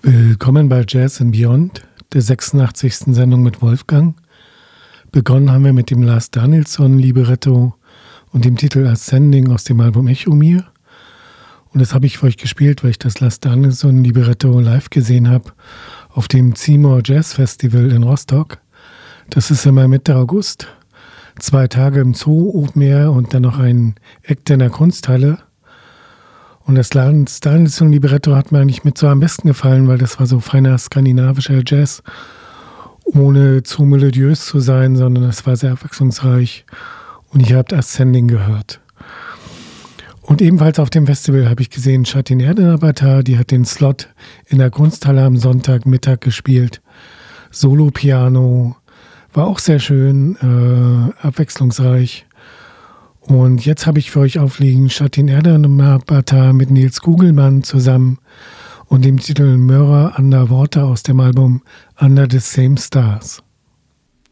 Willkommen bei Jazz and Beyond, der 86. Sendung mit Wolfgang. Begonnen haben wir mit dem Lars Danielsson Libretto und dem Titel Ascending aus dem Album Echomir. Und das habe ich für euch gespielt, weil ich das Lars Danielsson Libretto live gesehen habe auf dem Zimor Jazz Festival in Rostock. Das ist immer Mitte August. 2 Tage im Zoo, Open Air und dann noch ein Act in der Kunsthalle. Und das Lars Danielsson Libretto hat mir eigentlich mit so am besten gefallen, weil das war so feiner skandinavischer Jazz, ohne zu melodiös zu sein, sondern es war sehr abwechslungsreich. Und ihr habt Ascending gehört. Und ebenfalls auf dem Festival habe ich gesehen Shatin Erdenabatar, die hat den Slot in der Kunsthalle am Sonntagmittag gespielt. Solo-Piano, war auch sehr schön, abwechslungsreich. Und jetzt habe ich für euch aufliegen Shatin Erdenabatar mit Nils Kugelmann zusammen und dem Titel Mirror Underwater aus dem Album Under the Same Stars.